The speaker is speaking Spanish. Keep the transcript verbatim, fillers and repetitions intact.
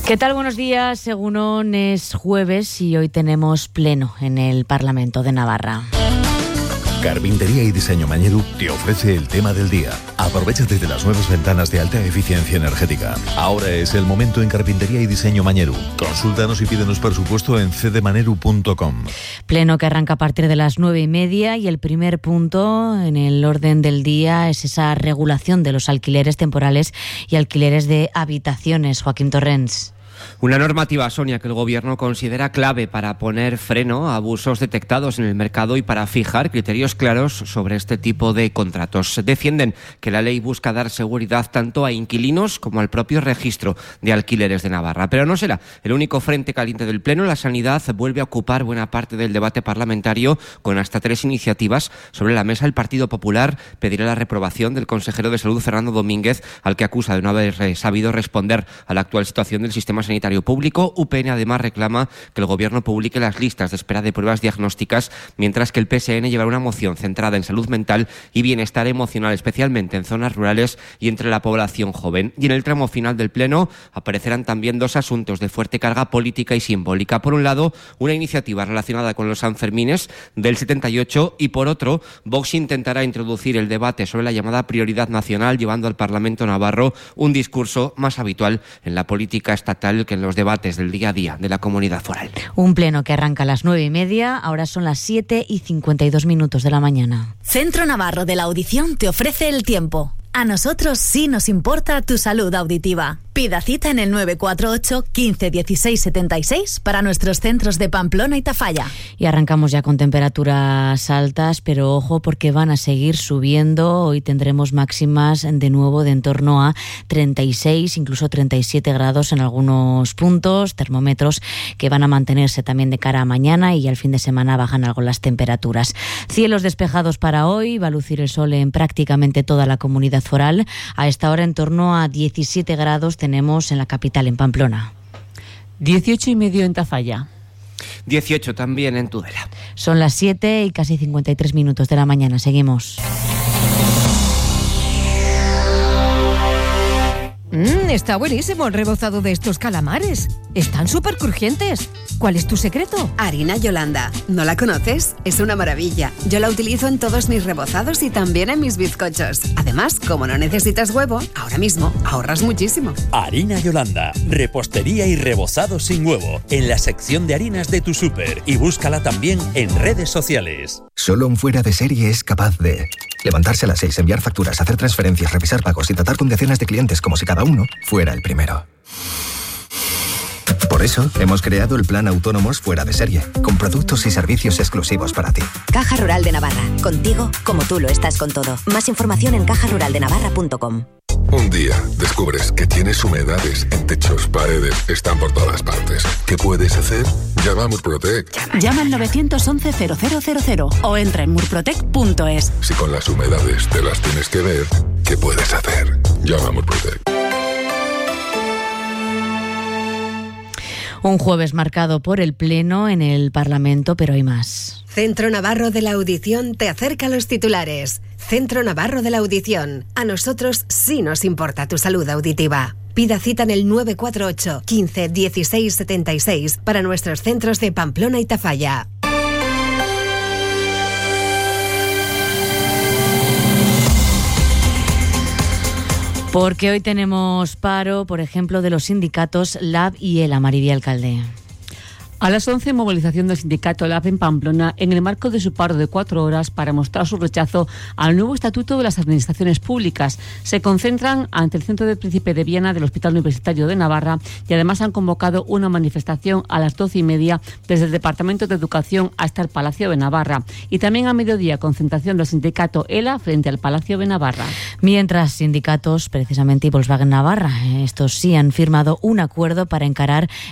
¿Qué tal? Buenos días. Según es jueves y hoy tenemos pleno en el Parlamento de Navarra. Carpintería y Diseño Mañeru te ofrece el tema del día. Aprovecha desde las nuevas ventanas de alta eficiencia energética. Ahora es el momento en Carpintería y Diseño Mañeru. Consúltanos y pídenos presupuesto en c d maneru punto com. Pleno que arranca a partir de las nueve y media y el primer punto en el orden del día es esa regulación de los alquileres temporales y alquileres de habitaciones. Joaquín Torrens. Una normativa, Sonia, que el Gobierno considera clave para poner freno a abusos detectados en el mercado y para fijar criterios claros sobre este tipo de contratos. Defienden que la ley busca dar seguridad tanto a inquilinos como al propio registro de alquileres de Navarra. Pero no será el único frente caliente del Pleno. La sanidad vuelve a ocupar buena parte del debate parlamentario con hasta tres iniciativas sobre la mesa. El Partido Popular pedirá la reprobación del consejero de Salud, Fernando Domínguez, al que acusa de no haber sabido responder a la actual situación del sistema sanitario público. U P N además reclama que el Gobierno publique las listas de espera de pruebas diagnósticas, mientras que el P S N llevará una moción centrada en salud mental y bienestar emocional, especialmente en zonas rurales y entre la población joven. Y en el tramo final del Pleno aparecerán también dos asuntos de fuerte carga política y simbólica. Por un lado, una iniciativa relacionada con los Sanfermines del setenta y ocho y por otro, Vox intentará introducir el debate sobre la llamada prioridad nacional, llevando al Parlamento navarro un discurso más habitual en la política estatal que en los debates del día a día de la comunidad foral. Un pleno que arranca a las nueve y media, ahora son las siete y cincuenta y dos minutos de la mañana. Centro Navarro de la Audición te ofrece el tiempo. A nosotros sí nos importa tu salud auditiva. Pida cita en el nueve cuatro ocho, quince, dieciséis, setenta y seis para nuestros centros de Pamplona y Tafalla. Y arrancamos ya con temperaturas altas, pero ojo porque van a seguir subiendo. Hoy tendremos máximas de nuevo de en torno a treinta y seis, incluso treinta y siete grados en algunos puntos. Termómetros que van a mantenerse también de cara a mañana y al fin de semana bajan algo las temperaturas. Cielos despejados para hoy, va a lucir el sol en prácticamente toda la comunidad foral. A esta hora en torno a diecisiete grados tenemos en la capital, en Pamplona. dieciocho y medio en Tafalla. dieciocho también en Tudela. Son las siete y casi cincuenta y tres minutos de la mañana. Seguimos. Mmm, está buenísimo el rebozado de estos calamares. Están súper crujientes. ¿Cuál es tu secreto? Harina Yolanda. ¿No la conoces? Es una maravilla. Yo la utilizo en todos mis rebozados y también en mis bizcochos. Además, como no necesitas huevo, ahora mismo ahorras muchísimo. Harina Yolanda. Repostería y rebozado sin huevo. En la sección de harinas de tu súper. Y búscala también en redes sociales. Solo un fuera de serie es capaz de levantarse a las seis, enviar facturas, hacer transferencias, revisar pagos y tratar con decenas de clientes como si cada uno fuera el primero. Por eso, hemos creado el Plan Autónomos Fuera de Serie, con productos y servicios exclusivos para ti. Caja Rural de Navarra. Contigo, como tú lo estás con todo. Más información en caja rural de navarra punto com. Un día descubres que tienes humedades en techos, paredes, están por todas partes. ¿Qué puedes hacer? Llama a Murprotec. Llama al nueve once cero cero cero cero o entra en murprotec punto es. Si con las humedades te las tienes que ver, ¿qué puedes hacer? Llama a Murprotec. Un jueves marcado por el Pleno en el Parlamento, pero hay más. Centro Navarro de la Audición te acerca a los titulares. Centro Navarro de la Audición. A nosotros sí nos importa tu salud auditiva. Pida cita en el nueve cuatro ocho, quince, dieciséis, setenta y seis para nuestros centros de Pamplona y Tafalla. Porque hoy tenemos paro, por ejemplo, de los sindicatos Lab y ELA, Maribel Alcalde. A las once, movilización del sindicato Lab en Pamplona en el marco de su paro de cuatro horas para mostrar su rechazo al nuevo estatuto de las administraciones públicas. Se concentran ante el Centro de Príncipe de Viana del Hospital Universitario de Navarra y además han convocado una manifestación a las doce y media desde el Departamento de Educación hasta el Palacio de Navarra. Y también a mediodía, concentración del sindicato ELA frente al Palacio de Navarra. Mientras sindicatos, precisamente y Volkswagen Navarra, estos sí han firmado un acuerdo para encarar